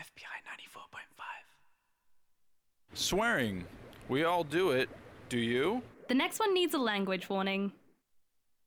FBI 94.5. Swearing. We all do it. Do you? The next one needs a language warning.